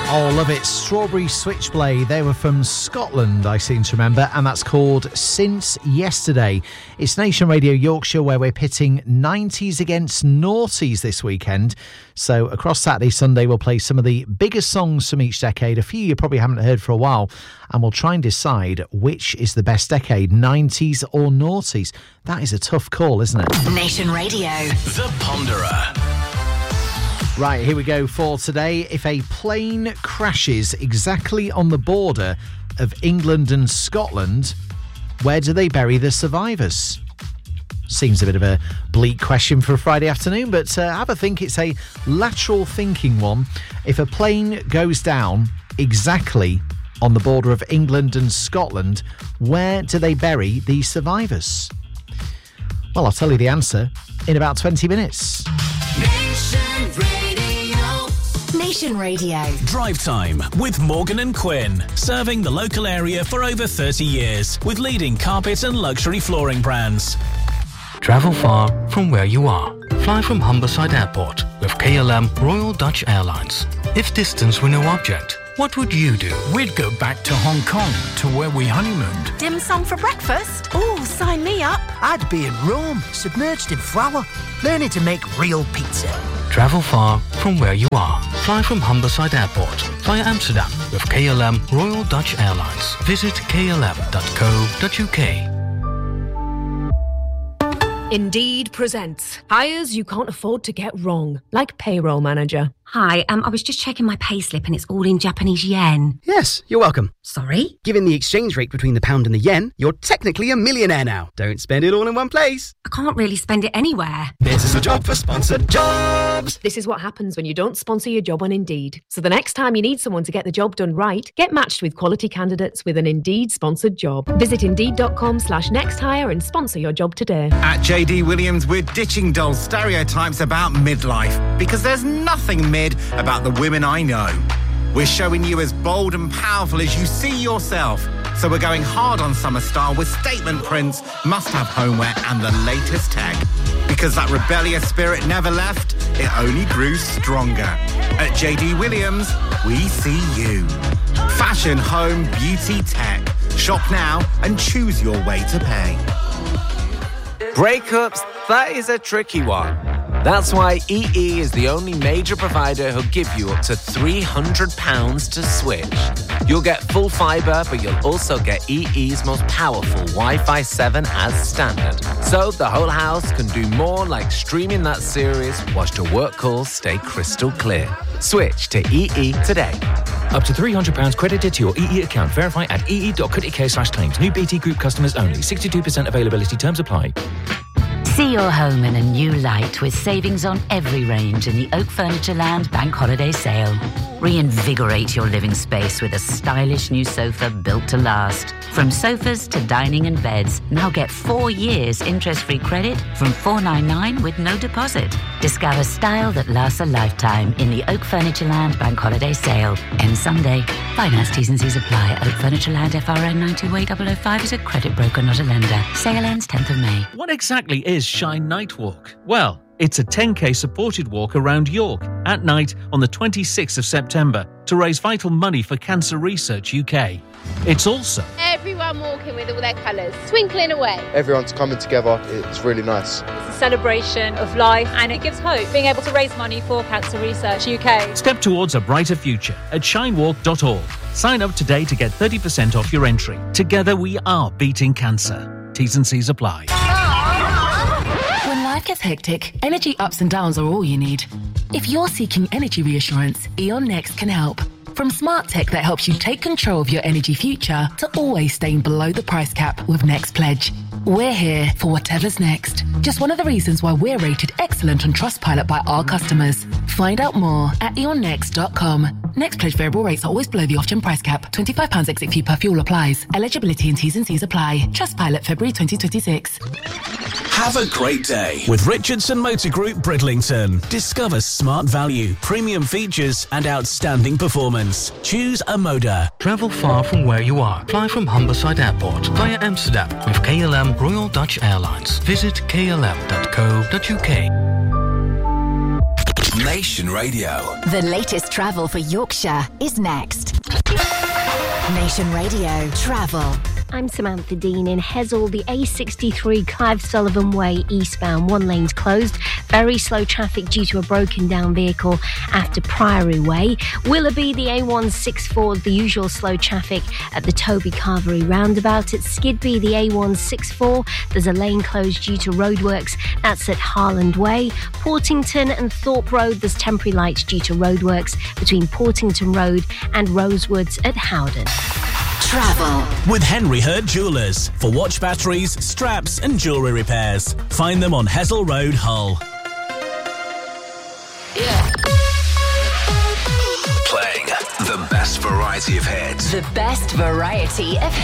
Oh, love it. Strawberry Switchblade. They were from Scotland, I seem to remember, and that's called Since Yesterday. It's Nation Radio Yorkshire, where we're pitting 90s against noughties this weekend. So across Saturday, Sunday, we'll play some of the biggest songs from each decade, a few you probably haven't heard for a while, and we'll try and decide which is the best decade, 90s or noughties. That is a tough call, isn't it? Nation Radio. The Ponderer. Right, here we go for today. If a plane crashes exactly on the border of England and Scotland, where do they bury the survivors? Seems a bit of a bleak question for a Friday afternoon, but have a think. It's a lateral thinking one. If a plane goes down exactly on the border of England and Scotland, where do they bury the survivors? Well, I'll tell you the answer in about 20 minutes. Nation Radio. Drive Time with Morgan and Quinn. Serving the local area for over 30 years with leading carpet and luxury flooring brands. Travel far from where you are. Fly from Humberside Airport with KLM Royal Dutch Airlines. If distance were no object, what would you do? We'd go back to Hong Kong, to where we honeymooned. Dim sum for breakfast? Oh, sign me up. I'd be in Rome, submerged in flour, learning to make real pizza. Travel far from where you are. Fly from Humberside Airport via Amsterdam with KLM Royal Dutch Airlines. Visit klm.co.uk. Indeed presents hires you can't afford to get wrong, like payroll manager. Hi, I was just checking my payslip and it's all in Japanese yen. Yes, you're welcome. Sorry? Given the exchange rate between the pound and the yen, you're technically a millionaire now. Don't spend it all in one place. I can't really spend it anywhere. This is a job for sponsored jobs. This is what happens when you don't sponsor your job on Indeed. So the next time you need someone to get the job done right, get matched with quality candidates with an Indeed sponsored job. Visit Indeed.com/nexthire and sponsor your job today. At JD Williams, we're ditching dull stereotypes about midlife because there's nothing mid about the women I know. We're showing you as bold and powerful as you see yourself. So we're going hard on summer style with statement prints, must-have homeware and the latest tech. Because that rebellious spirit never left, it only grew stronger. At JD Williams, we see you. Fashion, home, beauty, tech. Shop now and choose your way to pay. Breakups, that is a tricky one. That's why EE is the only major provider who'll give you up to £300 to switch. You'll get full fibre, but you'll also get EE's most powerful Wi-Fi 7 as standard. So the whole house can do more, like streaming that series whilst your work calls stay crystal clear. Switch to EE today. Up to £300 credited to your EE account. Verify at ee.co.uk/claims. New BT Group customers only. 62% availability. Terms apply. See your home in a new light with savings on every range in the Oak Furniture Land Bank Holiday Sale. Reinvigorate your living space with a stylish new sofa built to last. From sofas to dining and beds, now get 4 years interest-free credit from $499 with no deposit. Discover style that lasts a lifetime in the Oak Furniture Land Bank Holiday Sale. Ends Sunday. Finance T's and C's apply. Oak Furniture Land FRN 928-005 is a credit broker, not a lender. Sale ends 10th of May. What exactly is Shine Night Walk? Well, it's a 10k supported walk around York at night on the 26th of September to raise vital money for Cancer Research UK. It's also everyone walking with all their colours, twinkling away. Everyone's coming together, it's really nice. It's a celebration of life and it gives hope, being able to raise money for Cancer Research UK. Step towards a brighter future at shinewalk.org. Sign up today to get 30% off your entry. Together we are beating cancer. T's and C's apply. When life gets hectic, energy ups and downs are all you need. If you're seeking energy reassurance, E.ON Next can help. From smart tech that helps you take control of your energy future to always staying below the price cap with Next Pledge. We're here for whatever's next. Just one of the reasons why we're rated excellent on Trustpilot by our customers. Find out more at eonnext.com. Next Pledge variable rates are always below the off-gen price cap. £25 exit fee per fuel applies. Eligibility and T's and C's apply. Trustpilot February 2026. Have a great day with Richardson Motor Group Bridlington. Discover smart value, premium features and outstanding performance. Choose a Moda. Travel far from where you are. Fly from Humberside Airport via Amsterdam with KLM Royal Dutch Airlines. Visit klm.co.uk. Nation Radio. The latest travel for Yorkshire is next. Nation Radio Travel. I'm Samantha Dean. In Hessel, the A63 Clive Sullivan Way eastbound, one lane's closed. Very slow traffic due to a broken down vehicle after Priory Way. Willoughby, the A164, the usual slow traffic at the Toby Carvery roundabout. At Skidby, the A164, there's a lane closed due to roadworks. That's at Harland Way. Portington and Thorpe Road, there's temporary lights due to roadworks between Portington Road and Rosewoods at Howden. Travel with Henry Hurd Jewellers for watch batteries, straps and jewellery repairs. Find them on Hessel Road, Hull. Playing the best variety of hits. The best variety of hits.